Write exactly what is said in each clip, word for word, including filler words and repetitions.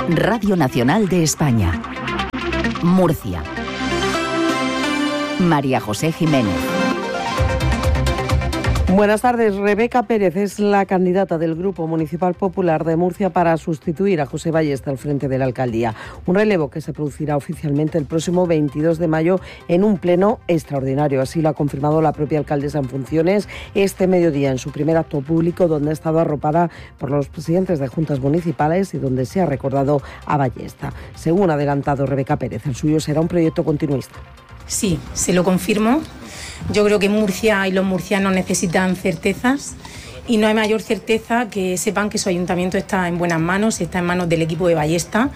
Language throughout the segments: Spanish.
Radio Nacional de España. Murcia. María José Jiménez. Buenas tardes. Rebeca Pérez es la candidata del Grupo Municipal Popular de Murcia para sustituir a José Ballesta al frente de la alcaldía. Un relevo que se producirá oficialmente el próximo veintidós de mayo en un pleno extraordinario. Así lo ha confirmado la propia alcaldesa en funciones este mediodía en su primer acto público, donde ha estado arropada por los presidentes de juntas municipales y donde se ha recordado a Ballesta. Según ha adelantado Rebeca Pérez, el suyo será un proyecto continuista. Sí, se lo confirmo. Yo creo que Murcia y los murcianos necesitan certezas y no hay mayor certeza que sepan que su ayuntamiento está en buenas manos, está en manos del equipo de Ballesta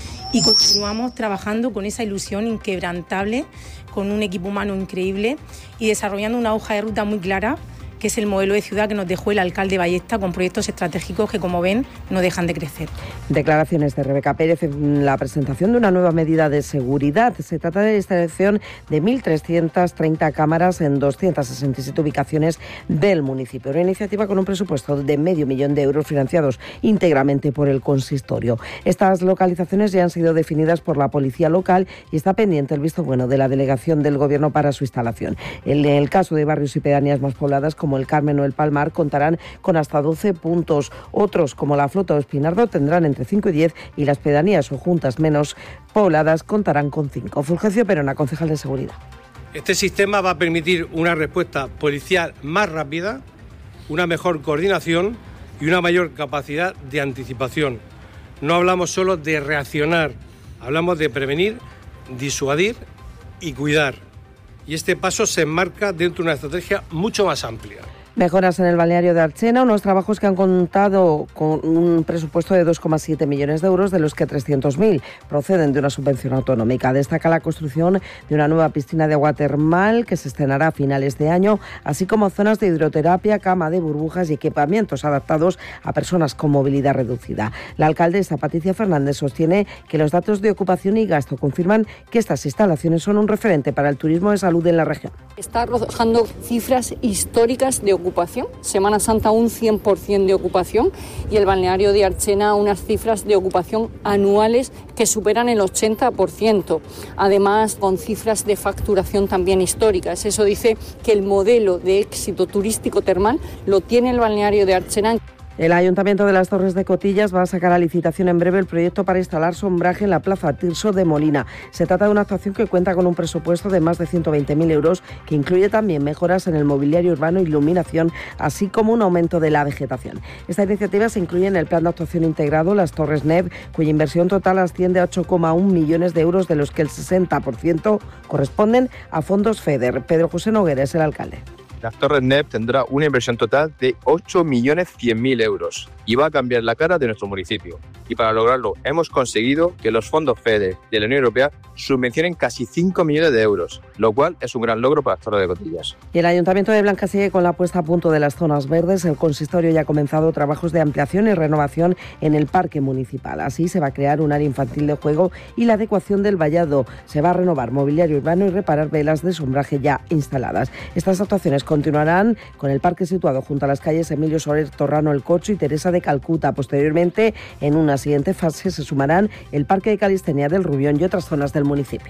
y continuamos trabajando con esa ilusión inquebrantable, con un equipo humano increíble y desarrollando una hoja de ruta muy clara, que es el modelo de ciudad que nos dejó el alcalde Ballesta, con proyectos estratégicos que, como ven, no dejan de crecer. Declaraciones de Rebeca Pérez en la presentación de una nueva medida de seguridad. Se trata de la instalación de mil trescientas treinta cámaras en doscientas sesenta y siete ubicaciones del municipio. Una iniciativa con un presupuesto de medio millón de euros financiados íntegramente por el consistorio. Estas localizaciones ya han sido definidas por la policía local y está pendiente el visto bueno de la delegación del Gobierno para su instalación. En el caso de barrios y pedanías más pobladas, como el Carmen o el Palmar, contarán con hasta doce puntos. Otros, como la Flota o Espinardo, tendrán entre cinco y diez y las pedanías o juntas menos pobladas contarán con cinco. Fulgencio Perona, concejal de Seguridad. Este sistema va a permitir una respuesta policial más rápida, una mejor coordinación y una mayor capacidad de anticipación. No hablamos solo de reaccionar, hablamos de prevenir, disuadir y cuidar. Y este paso se enmarca dentro de una estrategia mucho más amplia. Mejoras en el balneario de Archena, unos trabajos que han contado con un presupuesto de dos coma siete millones de euros, de los que trescientos mil proceden de una subvención autonómica. Destaca la construcción de una nueva piscina de agua termal que se estrenará a finales de año, así como zonas de hidroterapia, cama de burbujas y equipamientos adaptados a personas con movilidad reducida. La alcaldesa Patricia Fernández sostiene que los datos de ocupación y gasto confirman que estas instalaciones son un referente para el turismo de salud en la región. Está arrojando cifras históricas de ocupación. ocupación, Semana Santa un cien por ciento de ocupación y el balneario de Archena unas cifras de ocupación anuales que superan el ochenta por ciento, además con cifras de facturación también históricas. Eso dice que el modelo de éxito turístico termal lo tiene el balneario de Archena. El Ayuntamiento de las Torres de Cotillas va a sacar a licitación en breve el proyecto para instalar sombraje en la Plaza Tirso de Molina. Se trata de una actuación que cuenta con un presupuesto de más de ciento veinte mil euros, que incluye también mejoras en el mobiliario urbano e iluminación, así como un aumento de la vegetación. Esta iniciativa se incluye en el Plan de Actuación Integrado Las Torres N E V, cuya inversión total asciende a ocho coma uno millones de euros, de los que el sesenta por ciento corresponden a fondos FEDER. Pedro José Noguera es el alcalde. Las Torres N E V tendrá una inversión total de ocho millones cien mil euros y va a cambiar la cara de nuestro municipio. Y para lograrlo hemos conseguido que los fondos FEDER de la Unión Europea subvencionen casi cinco millones de euros, lo cual es un gran logro para las Torres de Cotillas. Y el Ayuntamiento de Blancas sigue con la puesta a punto de las zonas verdes. El consistorio ya ha comenzado trabajos de ampliación y renovación en el parque municipal. Así se va a crear un área infantil de juego y la adecuación del vallado. Se va a renovar mobiliario urbano y reparar velas de sombraje ya instaladas. Estas actuaciones continuarán con el parque situado junto a las calles Emilio Soler, Torrano, El Cocho y Teresa de Calcuta. Posteriormente, en una siguiente fase, se sumarán el parque de calistenia del Rubión y otras zonas del municipio.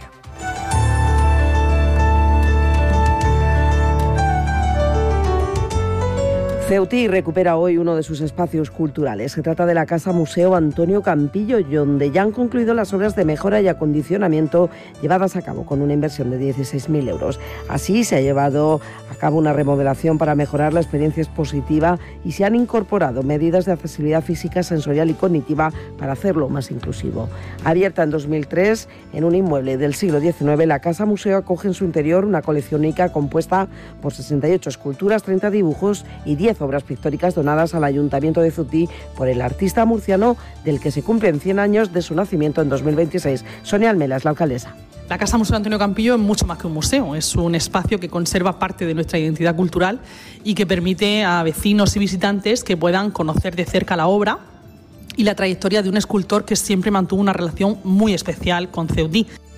Ceutí recupera hoy uno de sus espacios culturales. Se trata de la Casa Museo Antonio Campillo, donde ya han concluido las obras de mejora y acondicionamiento llevadas a cabo con una inversión de dieciséis mil euros. Así se ha llevado a cabo una remodelación para mejorar la experiencia expositiva y se han incorporado medidas de accesibilidad física, sensorial y cognitiva para hacerlo más inclusivo. Abierta en dos mil tres, en un inmueble del siglo diecinueve, la Casa Museo acoge en su interior una colección única compuesta por sesenta y ocho esculturas, treinta dibujos y diez obras pictóricas donadas al Ayuntamiento de Ceutí por el artista murciano, del que se cumplen cien años de su nacimiento en dos mil veintiséis. Sonia Almelas, la alcaldesa. La Casa Museo Antonio Campillo es mucho más que un museo, es un espacio que conserva parte de nuestra identidad cultural y que permite a vecinos y visitantes que puedan conocer de cerca la obra y la trayectoria de un escultor que siempre mantuvo una relación muy especial con Ceutí.